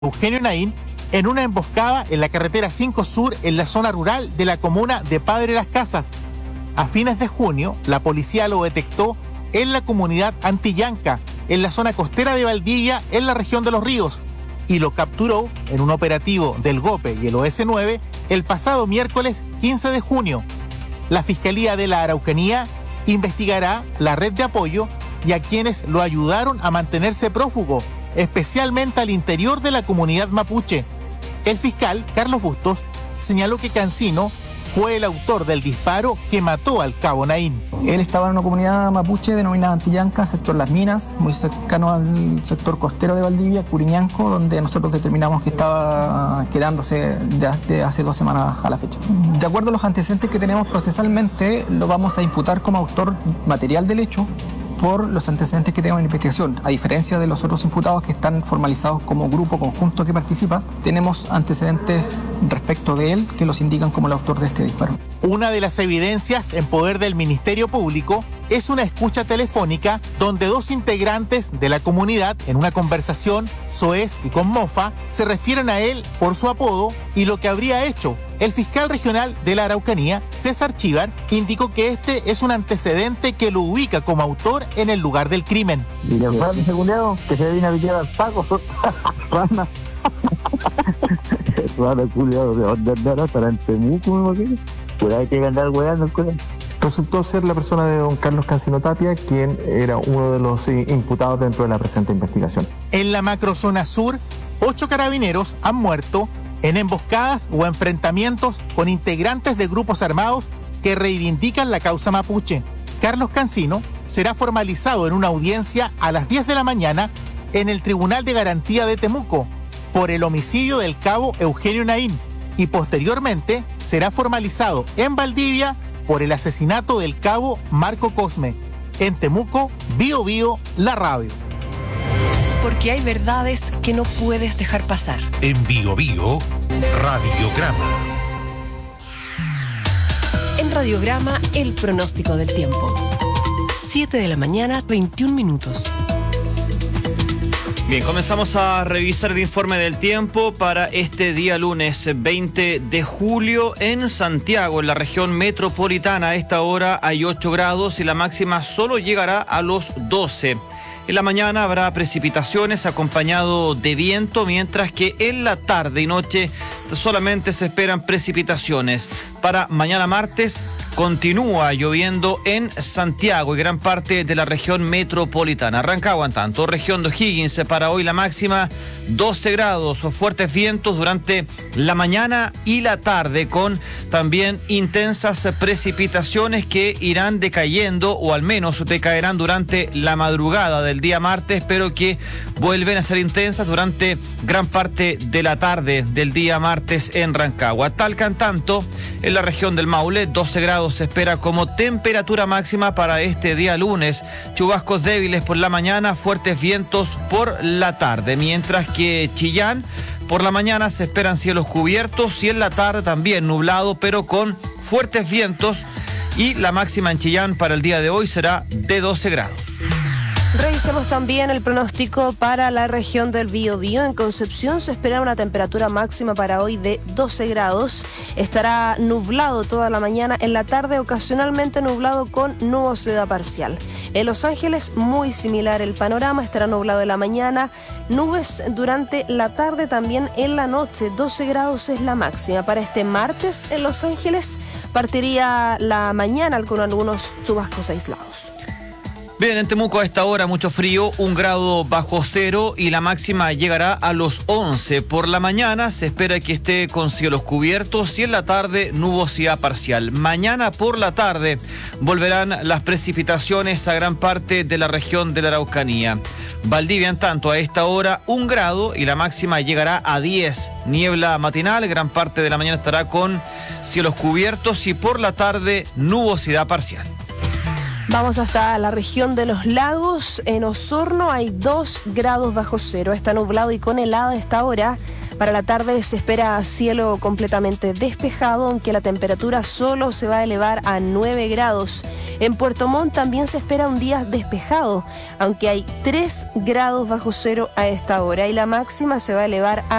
Eugenio Naín en una emboscada en la carretera 5 Sur en la zona rural de la comuna de Padre Las Casas. A fines de junio, la policía lo detectó en la comunidad Antillanca, en la zona costera de Valdivia, en la región de Los Ríos, y lo capturó en un operativo del GOPE y el OS9 el pasado miércoles 15 de junio. La Fiscalía de la Araucanía investigará la red de apoyo y a quienes lo ayudaron a mantenerse prófugo, especialmente al interior de la comunidad mapuche. El fiscal, Carlos Bustos, señaló que Cancino fue el autor del disparo que mató al cabo Naín. Él estaba en una comunidad mapuche denominada Antillanca, sector Las Minas, muy cercano al sector costero de Valdivia, Curiñanco, donde nosotros determinamos que estaba quedándose desde hace 2 semanas a la fecha. De acuerdo a los antecedentes que tenemos procesalmente, lo vamos a imputar como autor material del hecho por los antecedentes que tenemos en investigación. A diferencia de los otros imputados que están formalizados como grupo conjunto que participa, tenemos antecedentes respecto de él que los indican como el autor de este disparo. Una de las evidencias en poder del Ministerio Público es una escucha telefónica donde 2 integrantes de la comunidad, en una conversación soez y con mofa, se refieren a él por su apodo y lo que habría hecho. El fiscal regional de la Araucanía, César Chívar, indicó que este es un antecedente que lo ubica como autor en el lugar del crimen. Y le fue a mi segundo que se viene a pitear al Paco, rana. Rana culiado, de dónde andará, estará en Temuco, me imagino. Pues hay que andar hueando el culiado. Resultó ser la persona de don Carlos Cancino Tapia, quien era uno de los imputados dentro de la presente investigación. En la macrozona sur, 8 carabineros han muerto en emboscadas o enfrentamientos con integrantes de grupos armados que reivindican la causa mapuche. Carlos Cancino será formalizado en una audiencia a las 10 de la mañana en el Tribunal de Garantía de Temuco por el homicidio del cabo Eugenio Naín y posteriormente será formalizado en Valdivia por el asesinato del cabo Marco Cosme. En Temuco, Bío Bío, la radio. Porque hay verdades que no puedes dejar pasar. En Bío Bío, Radiograma. En Radiograma, el pronóstico del tiempo. 7 de la mañana, 21 minutos. Bien, comenzamos a revisar el informe del tiempo para este día lunes 20 de julio en Santiago, en la región metropolitana. A esta hora hay 8 grados y la máxima solo llegará a los 12. En la mañana habrá precipitaciones acompañado de viento, mientras que en la tarde y noche solamente se esperan precipitaciones. Para mañana martes continúa lloviendo en Santiago y gran parte de la región metropolitana. Rancagua, en tanto, región de O'Higgins, para hoy la máxima 12 grados o fuertes vientos durante la mañana y la tarde, con también intensas precipitaciones que irán decayendo o al menos decaerán durante la madrugada del día martes, pero que vuelven a ser intensas durante gran parte de la tarde del día martes en Rancagua. Talca, en tanto, en la región del Maule, 12 grados se espera como temperatura máxima para este día lunes. Chubascos débiles por la mañana, fuertes vientos por la tarde, mientras que Chillán, por la mañana se esperan cielos cubiertos y en la tarde también nublado, pero con fuertes vientos, y la máxima en Chillán para el día de hoy será de 12 grados. Revisemos también el pronóstico para la región del Biobío. En Concepción se espera una temperatura máxima para hoy de 12 grados. Estará nublado toda la mañana, en la tarde ocasionalmente nublado con nubosidad parcial. En Los Ángeles muy similar el panorama, estará nublado en la mañana, nubes durante la tarde, también en la noche, 12 grados es la máxima. Para este martes en Los Ángeles partiría la mañana con algunos chubascos aislados. Bien, en Temuco a esta hora mucho frío, 1 grado bajo cero y la máxima llegará a los 11. Por la mañana se espera que esté con cielos cubiertos y en la tarde nubosidad parcial. Mañana por la tarde volverán las precipitaciones a gran parte de la región de la Araucanía. Valdivia, en tanto, a esta hora 1 grado y la máxima llegará a 10. Niebla matinal, gran parte de la mañana estará con cielos cubiertos y por la tarde nubosidad parcial. Vamos hasta la región de los lagos. En Osorno hay 2 grados bajo cero. Está nublado y con helada a esta hora. Para la tarde se espera cielo completamente despejado, aunque la temperatura solo se va a elevar a 9 grados. En Puerto Montt también se espera un día despejado, aunque hay 3 grados bajo cero a esta hora y la máxima se va a elevar a